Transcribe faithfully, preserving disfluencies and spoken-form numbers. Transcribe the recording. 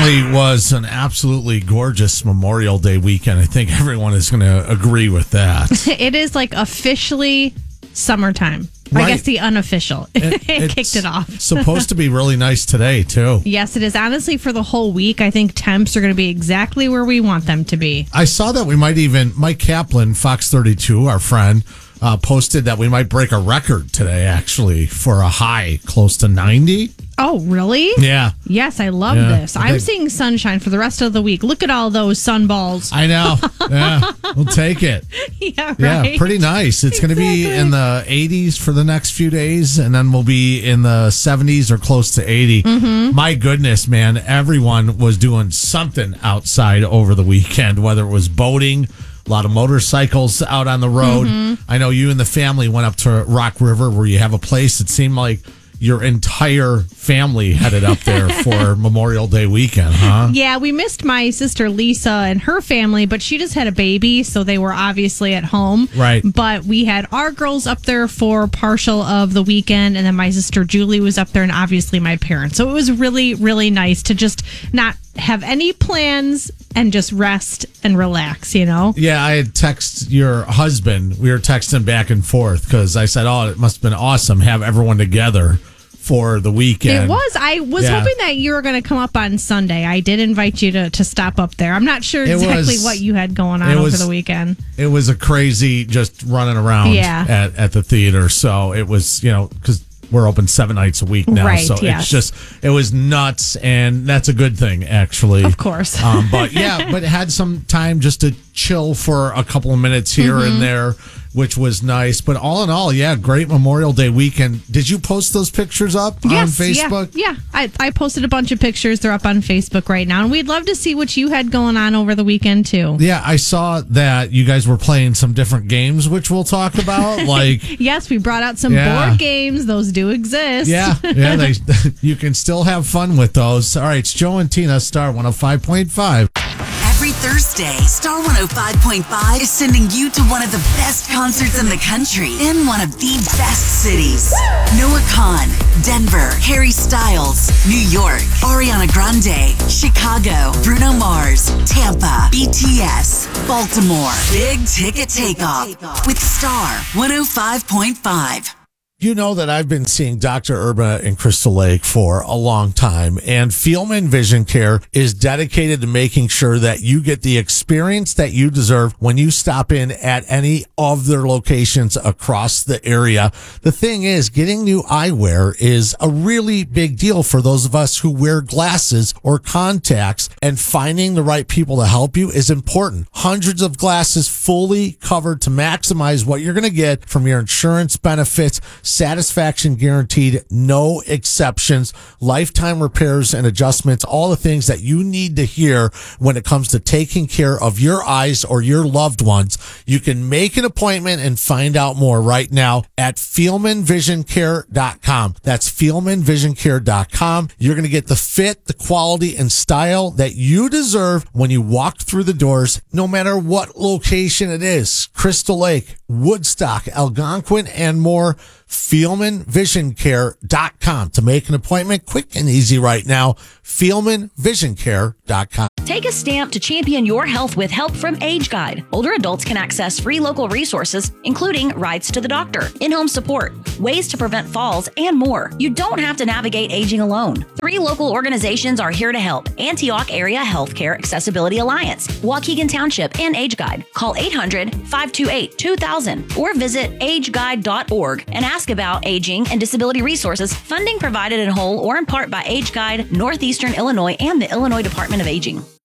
certainly was an absolutely gorgeous Memorial Day weekend. I think everyone is going to agree with that. It is like officially summertime. Right. I guess the unofficial. It, it kicked it off. Supposed to be really nice today, too. Yes, it is. Honestly, for the whole week, I think temps are going to be exactly where we want them to be. I saw that we might even, Mike Kaplan, Fox thirty-two, our friend, uh, posted that we might break a record today, actually, for a high close to ninety. Oh, really? Yeah. Yes, I love Yeah, this. I I'm think- seeing sunshine for the rest of the week. Look at all those sunballs. I know. Yeah, we'll take it. Yeah, right. Yeah, pretty nice. It's going to be Exactly. in the eighties for the next few days, and then we'll be in the seventies or close to eighty. Mm-hmm. My goodness, man, everyone was doing something outside over the weekend, whether it was boating, a lot of motorcycles out on the road. Mm-hmm. I know you and the family went up to Rock River where you have a place. It seemed like your entire family headed up there for Memorial Day weekend, huh? Yeah, we missed my sister Lisa and her family, but she just had a baby, so they were obviously at home. Right. But we had our girls up there for partial of the weekend, and then my sister Julie was up there, and obviously my parents. So it was really, really nice to just not have any plans and just rest and relax, you know? Yeah, I had texted your husband. We were texting back and forth because I said, oh, it must have been awesome have everyone together for the weekend. It was. I was Yeah. hoping that you were going to come up on Sunday. I did invite you to, to stop up there. I'm not sure It exactly was- what you had going on it over was- the weekend. It was a crazy just running around Yeah. at, at the theater. So it was, you know, because we're open seven nights a week now. Right, so yes. it's just, it was nuts. And that's a good thing, actually. Of course. Um, but yeah, but had some time just to chill for a couple of minutes here Mm-hmm. and there, which was nice. But all in all, yeah, great Memorial Day weekend. Did you post those pictures up on Yes, Facebook? Yeah, yeah. I, I posted a bunch of pictures. They're up on Facebook right now. And we'd love to see what you had going on over the weekend, too. Yeah, I saw that you guys were playing some different games, which we'll talk about. Like, Yes, we brought out some Yeah. board games. Those do exist. yeah, yeah, they, you can still have fun with those. All right, it's Joe and Tina, Star one oh five point five. Every Thursday, Star one oh five point five is sending you to one of the best concerts in the country in one of the best cities. Noah Kahan, Denver, Harry Styles, New York, Ariana Grande, Chicago, Bruno Mars, Tampa, B T S, Baltimore. Big Ticket Takeoff with Star one oh five point five. You know that I've been seeing Doctor Urba in Crystal Lake for a long time, and Fielman Vision Care is dedicated to making sure that you get the experience that you deserve when you stop in at any of their locations across the area. The thing is, getting new eyewear is a really big deal for those of us who wear glasses or contacts, and finding the right people to help you is important. Hundreds of glasses fully covered to maximize what you're going to get from your insurance benefits. Satisfaction guaranteed, no exceptions, lifetime repairs and adjustments, all the things that you need to hear when it comes to taking care of your eyes or your loved ones. You can make an appointment and find out more right now at Fielman Vision Care dot com. That's Fielman Vision Care dot com. You're going to get the fit, the quality, and style that you deserve when you walk through the doors, no matter what location it is. Crystal Lake, Woodstock, Algonquin, and more. Fielman Vision Care dot com to make an appointment quick and easy right now. Fielman Vision Care dot com. Take a stamp to champion your health with help from Age Guide. Older adults can access free local resources, including rides to the doctor, in-home support, ways to prevent falls, and more. You don't have to navigate aging alone. Three local organizations are here to help: Antioch Area Healthcare Accessibility Alliance, Waukegan Township, and Age Guide. Call eight hundred, five two eight, two thousand or visit age guide dot org and ask about aging and disability resources. Funding provided in whole or in part by Age Guide, Northeastern Illinois, and the Illinois Department of Aging.